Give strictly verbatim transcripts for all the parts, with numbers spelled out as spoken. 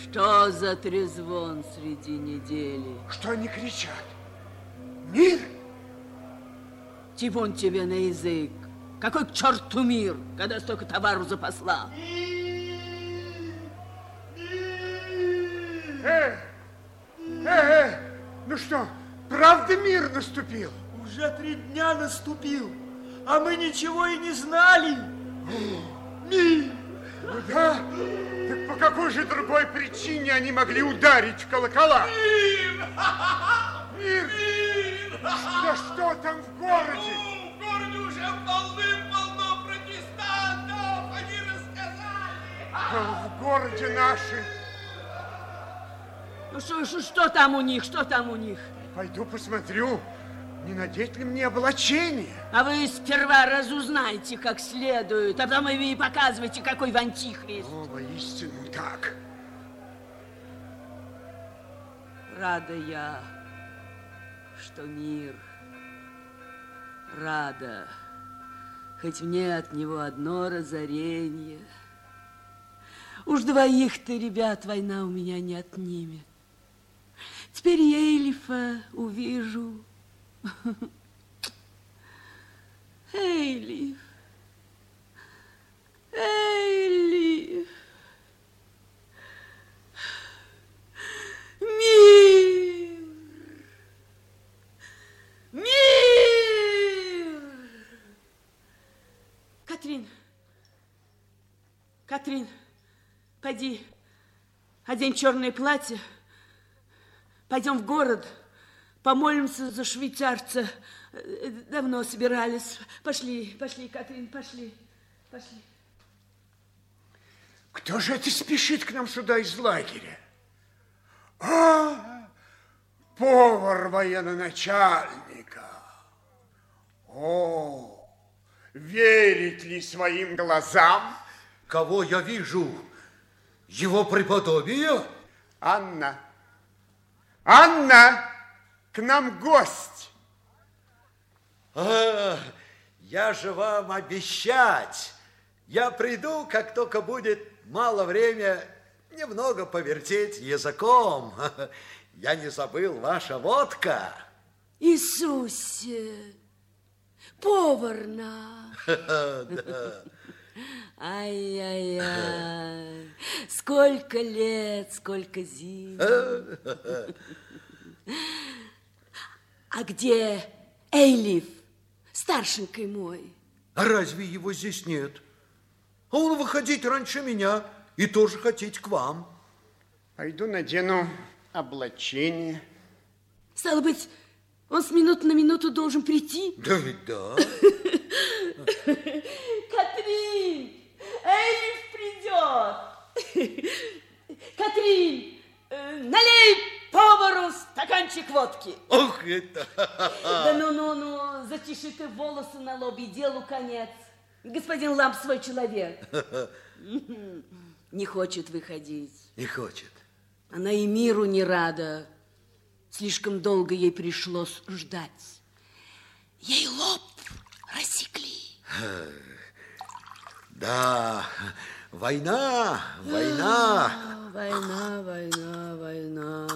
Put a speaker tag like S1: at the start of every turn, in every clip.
S1: Что за трезвон среди недели?
S2: Что они кричат? Мир?
S1: Типун тебе на язык. Какой к черту мир, когда столько товару запасла?
S2: Э, э, э, ну что, правда мир наступил?
S3: Уже три дня наступил, а мы ничего и не знали. Мир!
S2: Ну да, так по какой же другой причине они могли ударить в колокола?
S3: Мир!
S2: Мир!
S3: Мир!
S2: Да что там в городе?
S3: Ну, в городе уже полным-полно протестантов, они рассказали.
S2: А в городе наши.
S1: Ну что, что, что там у них, что там у них?
S2: Пойду посмотрю, не надеть ли мне облачение.
S1: А вы сперва разузнайте как следует, а потом вы и показывайте, какой вы антихрист.
S2: О, воистину так.
S1: Рада я, что мир, рада, хоть мне от него одно разорение. Уж двоих-то, ребят, война у меня не отнимет. Теперь Эйлифа увижу. Эйлиф, Эйлиф, мир, мир. Катрин, Катрин, пойди, одень черное платье, пойдем в город, помолимся за швейцарца. Давно собирались. Пошли, пошли, Катрин, пошли, пошли.
S2: Кто же это спешит к нам сюда из лагеря? А, повар военачальника. О, верить ли своим глазам?
S4: Кого я вижу? Его преподобие?
S2: Анна, Анна, к нам гость.
S4: А, я же вам обещать. Я приду, как только будет мало время, немного повертеть языком. Я не забыл, ваша водка.
S1: Иисусе, поварна.
S4: Да.
S1: Ай-яй-яй, сколько лет, сколько зим. А где Эйлиф, старшенькой мой?
S4: А разве его здесь нет? А он выходить раньше меня и тоже хотеть к вам.
S2: Пойду надену облачение.
S1: Стало быть, он с минуты на минуту должен прийти?
S4: Да ведь да.
S1: Катрин, Эйлиф придет. Катрин, налей повару стаканчик водки.
S4: Ох, это...
S1: Да ну-ну-ну, затиши ты волосы на лобе, делу конец. Господин Ламп свой человек. Не хочет выходить.
S4: Не хочет.
S1: Она и миру не рада. Слишком долго ей пришлось ждать. Ей лоб рассекли.
S4: Да, война, война.
S1: А, война, война, война.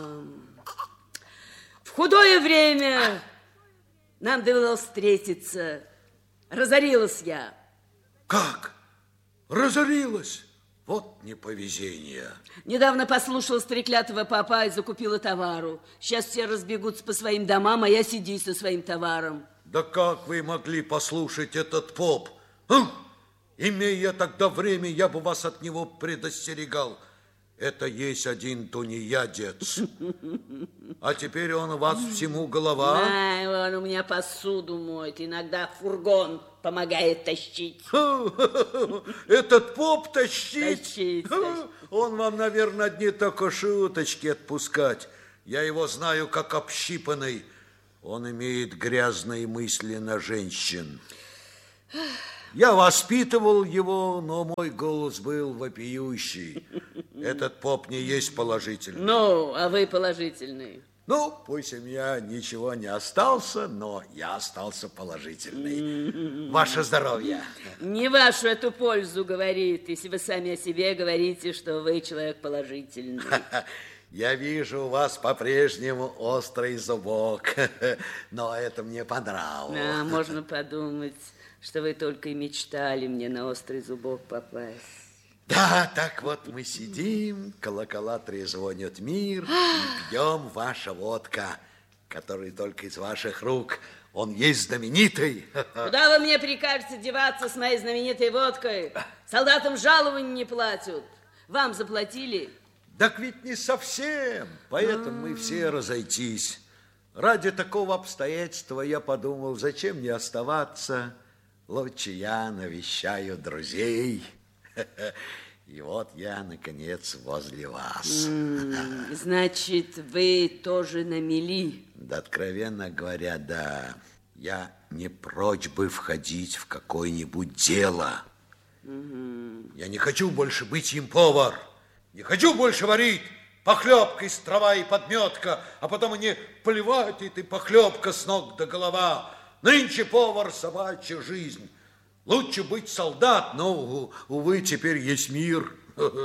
S1: В худое время нам довелось встретиться. Разорилась я.
S4: Как? Разорилась? Вот неповезение.
S1: Недавно послушала стреклятого попа и закупила товару. Сейчас все разбегутся по своим домам, а я сиди со своим товаром.
S4: Да как вы могли послушать этот поп? А? Имея тогда время, я бы вас от него предостерегал. Это есть один тунеядец. А теперь он у вас всему голова.
S1: Ай, он у меня посуду моет, иногда фургон помогает тащить.
S4: Этот поп тащить?
S1: Тащить, тащить.
S4: Он вам, наверное, одни только шуточки отпускать. Я его знаю как общипанный. Он имеет грязные мысли на женщин. Я воспитывал его, но мой голос был вопиющий. Этот поп не есть положительный.
S1: Ну, а вы положительный.
S4: Ну, пусть у меня ничего не остался, но я остался положительный. Ваше здоровье.
S1: Не вашу эту пользу говорит, если вы сами о себе говорите, что вы человек положительный.
S4: Я вижу у вас по-прежнему острый зубок, но это мне понравилось.
S1: А, можно подумать, что вы только и мечтали мне на острый зубок попасть.
S4: Да, так вот мы сидим, колокола трезвонят мир, и пьем ваша водка, который только из ваших рук. Он есть знаменитый.
S1: Куда вы мне прикажете деваться с моей знаменитой водкой? Солдатам жалований не платят. Вам заплатили?
S4: Так ведь не совсем, поэтому мы все разойтись. Ради такого обстоятельства я подумал, зачем мне оставаться? Лучше я навещаю друзей. И вот я, наконец, возле вас.
S1: М-м, значит, вы тоже на мели?
S4: Да, откровенно говоря, да. Я не прочь бы входить в какое-нибудь дело.
S1: Угу.
S4: Я не хочу больше быть им повар. Не хочу больше варить похлебка из трава и подметка, а потом они плевать, и ты похлебка с ног до голова. Нынче повар собачья жизнь. Лучше быть солдат, но, увы, теперь есть мир.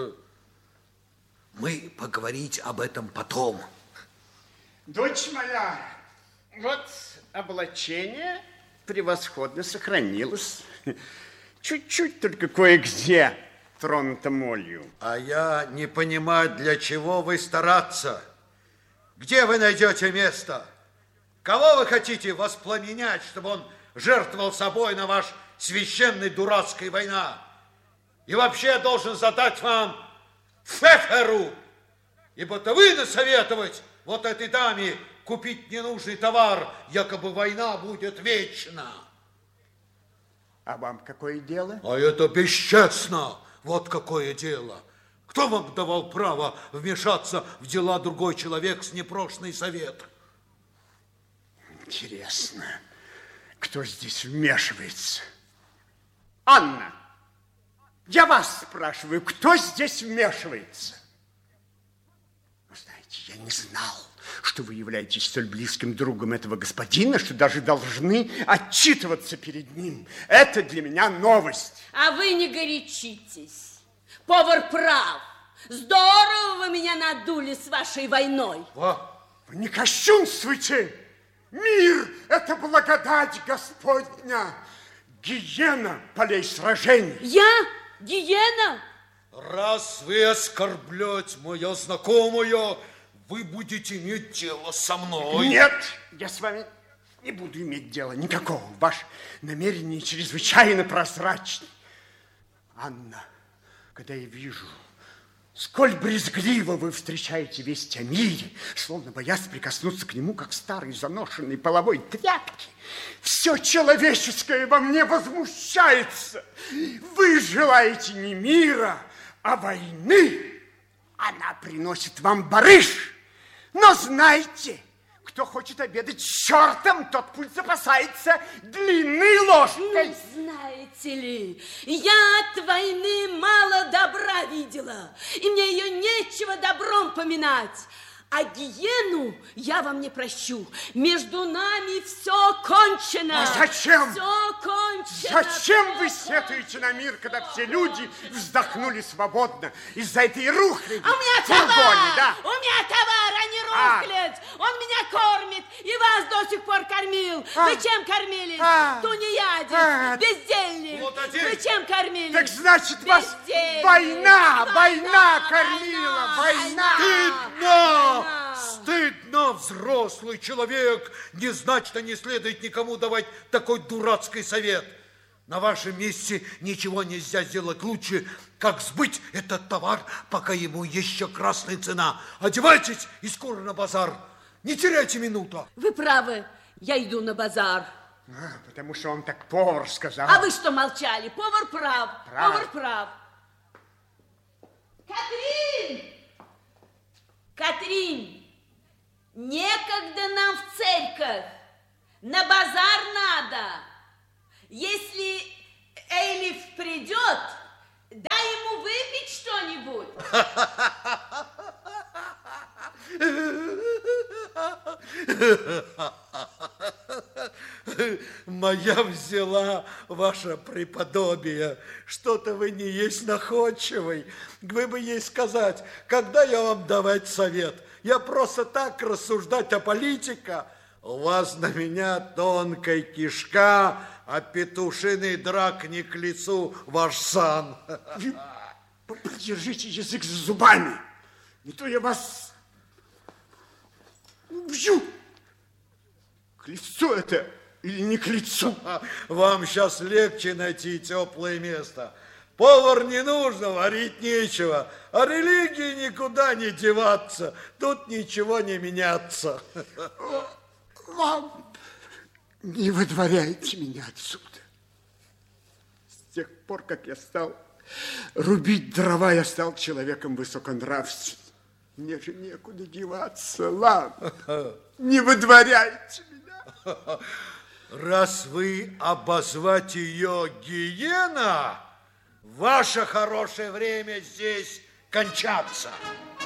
S4: Мы поговорить об этом потом.
S2: Дочь моя, вот облачение превосходно сохранилось. Чуть-чуть только кое-где тронуто молью.
S4: А я не понимаю, для чего вы стараться. Где вы найдете место? Кого вы хотите воспламенять, чтобы он жертвовал собой на ваш священной дурацкой война? И вообще я должен задать вам феферу, ибо-то вы насоветовать вот этой даме купить ненужный товар, якобы война будет вечна.
S2: А вам какое дело?
S4: А это бесчестно. Вот какое дело. Кто вам давал право вмешаться в дела другой человек с непрошенный совет?
S2: Интересно, кто здесь вмешивается? Анна, я вас спрашиваю, кто здесь вмешивается? Вы знаете, я не знал, что вы являетесь столь близким другом этого господина, что даже должны отчитываться перед ним. Это для меня новость.
S1: А вы не горячитесь. Повар прав. Здорово вы меня надули с вашей войной.
S2: Во, вы не кощунствуйте. Мир – это благодать Господня. Гиена полей сражений.
S1: Я? Гиена?
S4: Раз вы оскорблете мою знакомую, вы будете иметь дело со мной.
S2: Нет, я с вами не буду иметь дела никакого. Ваше намерение чрезвычайно прозрачно. Анна, когда я вижу, сколь брезгливо вы встречаете весть о мире, словно боясь прикоснуться к нему, как старой заношенной половой тряпки, все человеческое во мне возмущается. Вы желаете не мира, а войны. Она приносит вам барыш. Но знайте, кто хочет обедать с чертом, тот пусть запасается длинной ложкой.
S1: Ну, знаете ли, я от войны мало добра видела, и мне ее нечего добром поминать. А гиену я вам не прощу. Между нами все кончено.
S2: А зачем?
S1: Все кончено.
S2: Зачем вы сетуете на мир, когда все люди вздохнули свободно из-за этой рухляди?
S1: А у меня
S2: фургоне,
S1: товар,
S2: да?
S1: у меня товар, а не
S2: А.
S1: рухлядь. Он меня кормит и вас до сих пор кормил.
S2: А.
S1: Вы чем кормились?
S2: А.
S1: Тунеядец,
S2: А.
S1: бездельник.
S4: Вот один.
S1: Вы чем кормились?
S2: Так значит, вас
S1: Бездельник.
S2: война, война
S1: Война,
S2: кормила, война.
S4: Стыдно!
S1: Война.
S4: Стыдно, взрослый человек. Не значит, не следует никому давать такой дурацкий совет. На вашем месте ничего нельзя сделать лучше, как сбыть этот товар, пока ему еще красная цена. Одевайтесь и скоро на базар. Не теряйте минуту.
S1: Вы правы, я иду на базар.
S2: А, потому что он так повар сказал.
S1: А вы что молчали? Повар прав.
S2: Прав.
S1: Повар прав. Катрин! Катрин! Некогда нам в церковь. На базар надо. Если Эйлиф придет, дай ему выпить что-нибудь.
S4: Моя взяла, ваше преподобие. Что-то вы не есть находчивый. Вы бы ей сказать, когда я вам давать совет? Я просто так рассуждать о политике. У вас на меня тонкая кишка, а петушиный драк не к лицу ваш сан.
S2: Подержите язык за зубами, не то я вас убью. К лицу это или не к лицу?
S4: Вам сейчас легче найти теплое место. Повар не нужно, варить нечего. А религии никуда не деваться. Тут ничего не меняться.
S2: Вам не выдворяйте меня отсюда. С тех пор, как я стал рубить дрова, я стал человеком высоконравственным. Мне же некуда деваться. Ладно, не выдворяйте меня.
S4: Раз вы обозвать ее гиена, ваше хорошее время здесь кончаться.